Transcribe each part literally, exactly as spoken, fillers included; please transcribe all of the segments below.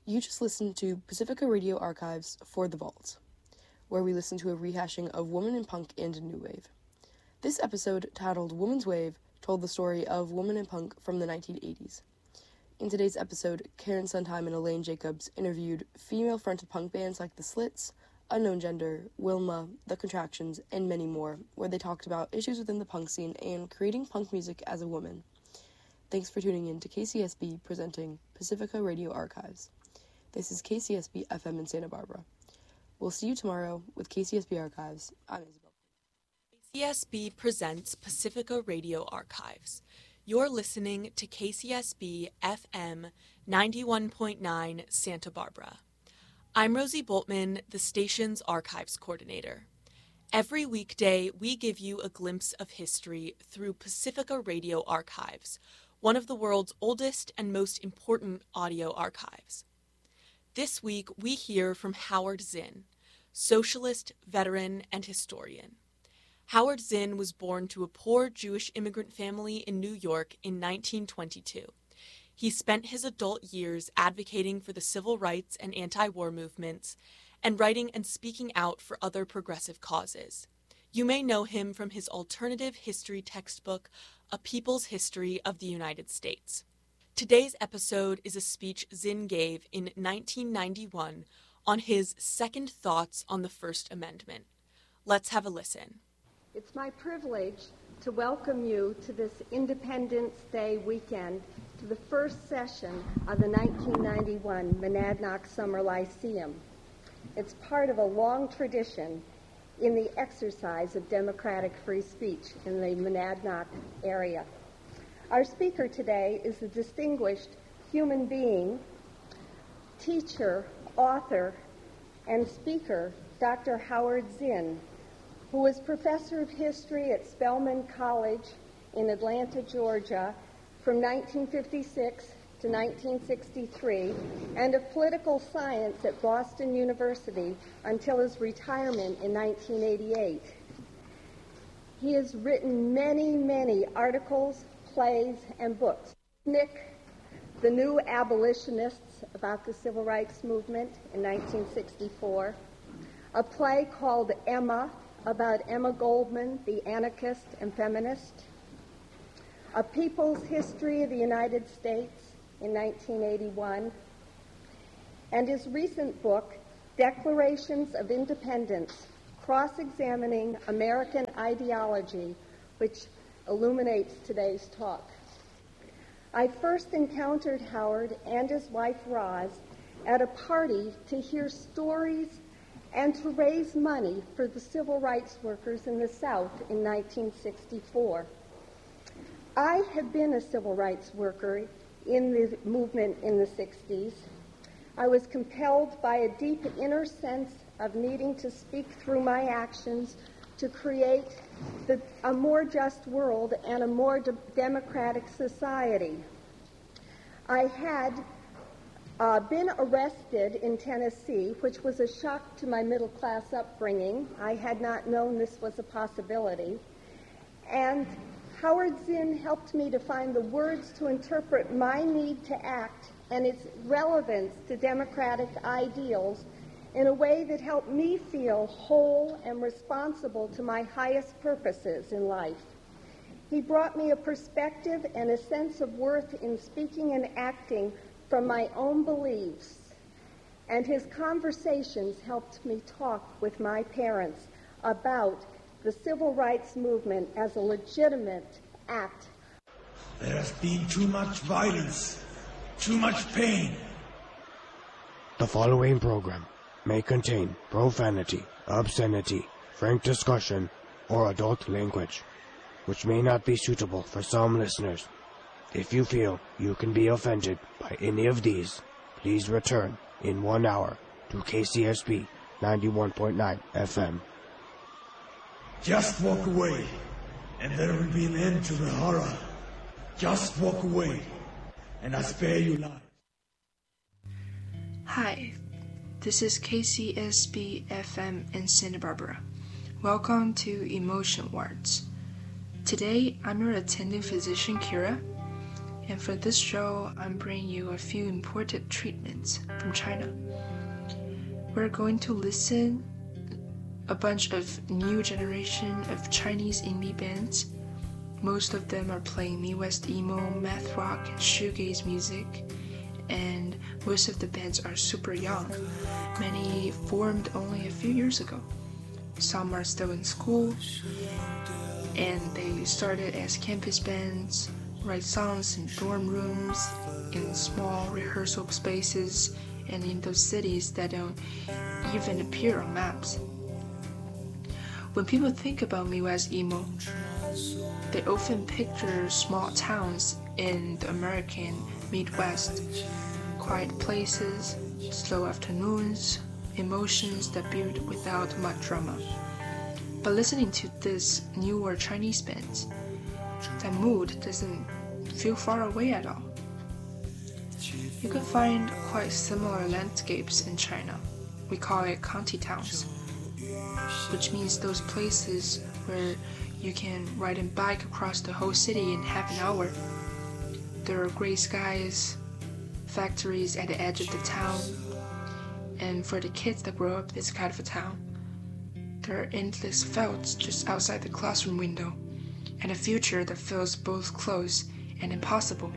You just listened to Pacifica Radio Archives for The Vault, where we listen to a rehashing of Woman in Punk and New Wave. This episode, titled Woman's Wave, told the story of woman in punk from the nineteen eighties. In today's episode, Karen Sondheim and Elaine Jacobs interviewed female-fronted punk bands like The Slits, Unknown Gender, Wilma, The Contractions, and many more, where they talked about issues within the punk scene and creating punk music as a woman. Thanks for tuning in to K C S B presenting Pacifica Radio Archives. This is K C S B F M in Santa Barbara. We'll see you tomorrow with K C S B Archives. I'm Isabel. K C S B presents Pacifica Radio Archives. You're listening to K C S B F M ninety-one point nine Santa Barbara. I'm Rosie Boltman, the station's archives coordinator. Every weekday, we give you a glimpse of history through Pacifica Radio Archives, one of the world's oldest and most important audio archives. This week, we hear from Howard Zinn, socialist, veteran, and historian. Howard Zinn was born to a poor Jewish immigrant family in New York in nineteen twenty-two. He spent his adult years advocating for the civil rights and anti-war movements and writing and speaking out for other progressive causes. You may know him from his alternative history textbook, A People's History of the United States. Today's episode is a speech Zinn gave in nineteen ninety-one on his second thoughts on the First Amendment. Let's have a listen. It's my privilege to welcome you to this Independence Day weekend to the first session of the nineteen ninety-one Monadnock Summer Lyceum. It's part of a long tradition in the exercise of democratic free speech in the Monadnock area. Our speaker today is a distinguished human being, teacher, author, and speaker, Doctor Howard Zinn, who was professor of history at Spelman College in Atlanta, Georgia, from nineteen fifty-six to nineteen sixty-three, and of political science at Boston University until his retirement in nineteen eighty-eight. He has written many, many articles, plays, and books. Nick, The New Abolitionists, about the Civil Rights Movement in nineteen sixty-four, a play called Emma, about Emma Goldman, the anarchist and feminist, A People's History of the United States in nineteen eighty-one, and his recent book, Declarations of Independence, Cross-Examining American Ideology, which illuminates today's talk. I first encountered Howard and his wife Roz at a party to hear stories and to raise money for the civil rights workers in the South in nineteen sixty-four. I had been a civil rights worker in the movement in the sixties. I was compelled by a deep inner sense of needing to speak through my actions to create the, a more just world and a more de- democratic society. I had uh, been arrested in Tennessee, which was a shock to my middle-class upbringing. I had not known this was a possibility. And Howard Zinn helped me to find the words to interpret my need to act and its relevance to democratic ideals in a way that helped me feel whole and responsible to my highest purposes in life. He brought me a perspective and a sense of worth in speaking and acting from my own beliefs, and his conversations helped me talk with my parents about the civil rights movement as a legitimate act. There has been too much violence, too much pain. The following program may contain profanity, obscenity, frank discussion, or adult language, which may not be suitable for some listeners. If you feel you can be offended by any of these, please return in one hour to K C S B ninety-one point nine F M. Just walk away, and there will be an end to the horror. Just walk away, and I spare you lives. Hi, this is K C S B F M in Santa Barbara. Welcome to Emotion Wards. Today, I'm your attending physician, Kira. and for this show, I'm bringing you a few imported treatments from China. We're going to listen a bunch of new generation of Chinese indie bands. Most of them are playing Midwest emo, math rock, and shoegaze music, and most of the bands are super young. Many formed only a few years ago. Some are still in school, and they started as campus bands, write songs in dorm rooms, in small rehearsal spaces, and in those cities that don't even appear on maps. When people think about Midwest emo, they often picture small towns in the American Midwest, quiet places, slow afternoons, emotions that build without much drama. But listening to this newer Chinese bands, that mood doesn't feel far away at all. You can find quite similar landscapes in China. We call it county towns, which means those places where you can ride a bike across the whole city in half an hour. There are gray skies, factories at the edge of the town, and for the kids that grow up this kind of a town, there are endless fields just outside the classroom window, and a future that feels both close and impossible.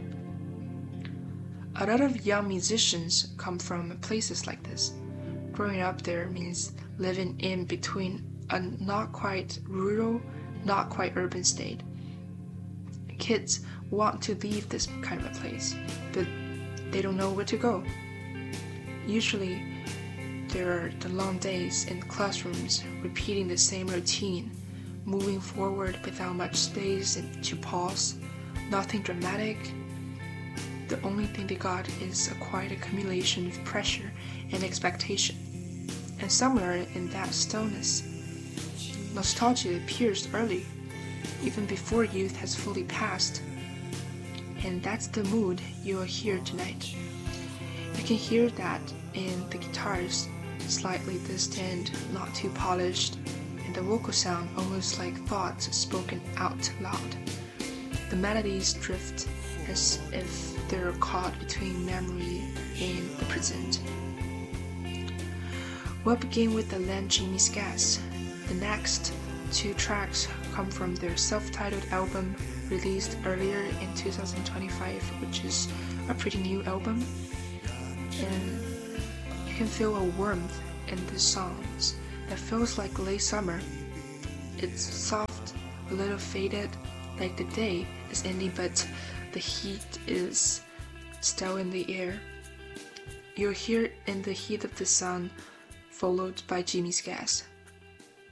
A lot of young musicians come from places like this. Growing up there means living in between a not quite rural, not quite urban state. Kids want to leave this kind of a place, but they don't know where to go. Usually, there are the long days in classrooms repeating the same routine, moving forward without much space to pause, nothing dramatic. The only thing they got is a quiet accumulation of pressure and expectation. And somewhere in that stillness, nostalgia appears early, even before youth has fully passed. And that's the mood you'll hear tonight. You can hear that in the guitars, slightly distant, not too polished, and the vocal sound almost like thoughts spoken out loud. The melodies drift as if they're caught between memory and the present. We'll begin with the Len Jimmy's Gas. The next two tracks come from their self-titled album released earlier in two thousand twenty-five, which is a pretty new album. And you can feel a warmth in the songs that feels like late summer. It's soft, a little faded, like the day is ending but the heat is still in the air. You'll hear In the Heat of the Sun, followed by Jimmy's Gas.